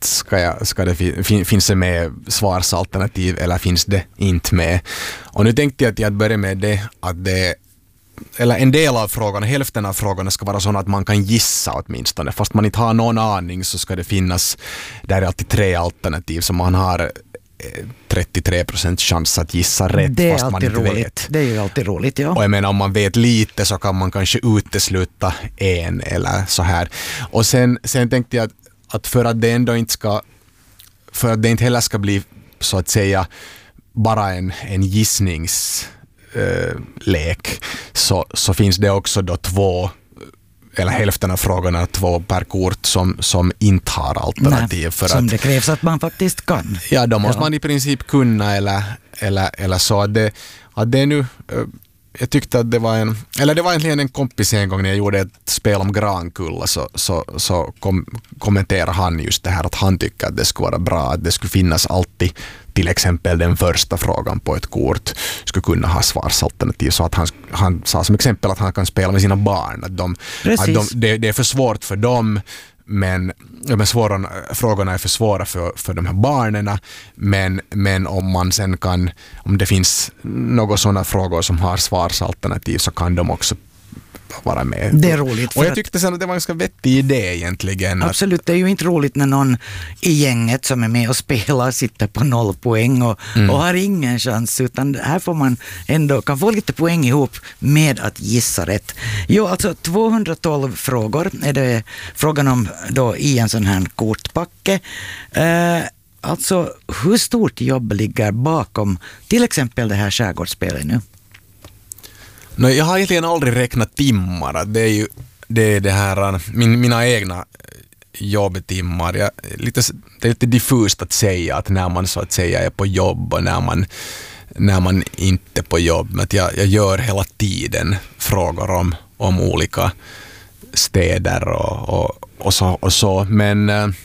finns det med svarsalternativ eller finns det inte med? Och nu tänkte jag att börja med det att eller en del av frågorna, hälften av frågorna ska vara sådana att man kan gissa åtminstone. Fast man inte har någon aning så ska det finnas, där är alltid 3 alternativ som man har 33% chans att gissa rätt det fast man inte roligt. vet. Det är ju alltid roligt, ja. Och jag menar om man vet lite så kan man kanske utesluta en eller så här. Och sen tänkte jag att för att det ändå inte ska, för att det inte heller ska bli så att säga bara en gissningslek så finns det också då 2 eller hälften av frågorna 2 per kort som inte har alternativ. Nej, för som att, det krävs att man faktiskt kan. Ja, då måste man i princip kunna eller så. Att det är nu, jag tyckte att det var det var egentligen en kompis en gång när jag gjorde ett spel om Grankulla så kommenterade han just det här att han tycker att det skulle vara bra att det skulle finnas alltid till exempel den första frågan på ett kort skulle kunna ha svarsalternativ så att han sa som exempel att han kan spela med sina barn att det är för svårt för dem men frågorna är för svåra för de här barnen men om man sen kan om det finns några sådana frågor som har svarsalternativ så kan de också vara med. Det är roligt. Och jag tyckte sen att det var en ganska vettig idé egentligen. Absolut, det är ju inte roligt när någon i gänget som är med och spelar sitter på 0 poäng och har ingen chans utan här får man ändå kan få lite poäng ihop med att gissa rätt. Jo, alltså 212 frågor är det frågan om då i en sån här kortpacke. Alltså hur stort jobb ligger bakom till exempel det här skärgårdsspelet nu? Jag har egentligen aldrig räknat timmar. Det är det här mina egna jobbtimmar. Det är lite diffust att säga att när man så att säga är på jobb och när man inte är på jobb. Men jag gör hela tiden frågor om olika städer och så. Men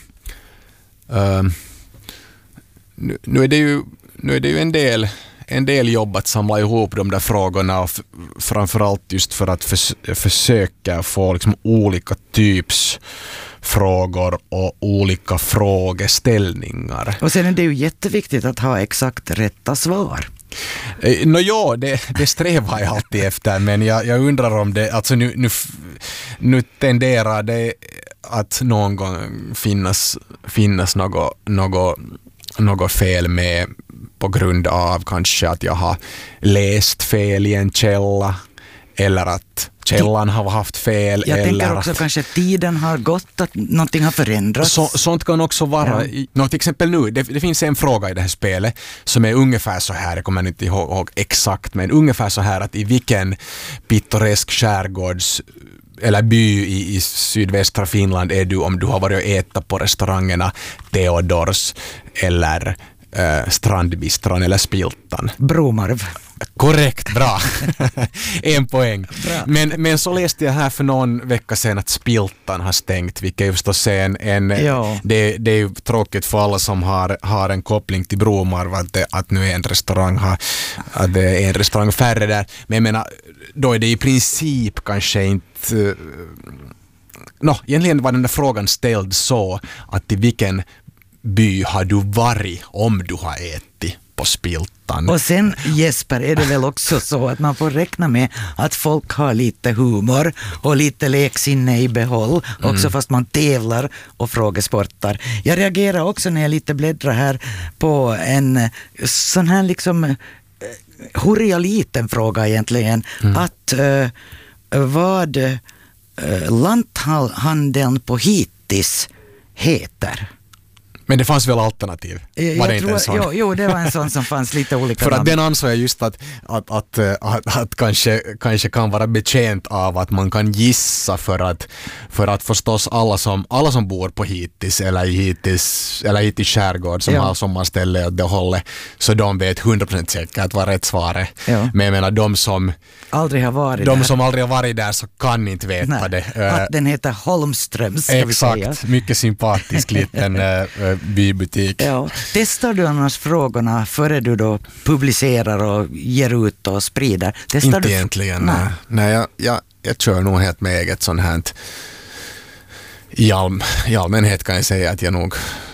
nu är det ju en del jobb att samla ihop de där frågorna och framförallt just för att försöka få liksom olika typs frågor och olika frågeställningar. Och sen är det ju jätteviktigt att ha exakt rätta svar. Det strävar jag alltid efter men jag undrar om det alltså nu tenderar det att någon gång finnas något fel med på grund av kanske att jag har läst fel i en källa eller att källan har haft fel. Jag tänker också kanske att tiden har gått, att någonting har förändrats. Sånt kan också vara, till exempel nu, det finns en fråga i det här spelet som är ungefär så här, jag kommer inte ihåg exakt, men ungefär så här att i vilken pittoresk skärgårds eller by i sydvästra Finland är du om du har varit och äta på restaurangerna Theodors eller Strandbistron eller Spiltan. Bromarv. Korrekt, bra. 1 poäng. Bra. Men så läste jag här för någon vecka sedan att Spiltan har stängt, vilket just att säga det är ju tråkigt för alla som har en koppling till Bromarv att nu är en restaurang att det är en restaurang färre där. Men jag menar, då är det i princip kanske inte egentligen var den där frågan ställd så att i vilken by har du varit om du har ätit på Spiltan. Och sen Jesper är det väl också så att man får räkna med att folk har lite humor och lite leksinne i behåll också fast man tävlar och frågesportar. Jag reagerar också när jag lite bläddrar här på en sån här liksom hurriga liten fråga egentligen att vad lanthandeln på hittis heter. Men det fanns väl alternativ? Var det inte en sån? Jo, det var en sån som fanns lite olika för att den ansåg jag just att kanske kan vara betjänt av att man kan gissa för att förstås alla som bor på Hittis eller Hittis skärgård som har sommarställe åt det hållet så de vet 100% säkert vad rätt svar är. Ja. Men jag menar de som aldrig har varit där så kan inte veta det. Att den heter Holmströms ska vi säga. Exakt, mycket sympatisk liten bybutik. Ja. Testar du annars frågorna före du då publicerar och ger ut och sprider? Inte egentligen. Nej, jag kör nog helt med eget sånt här. I allmänhet kan jag säga att jag nog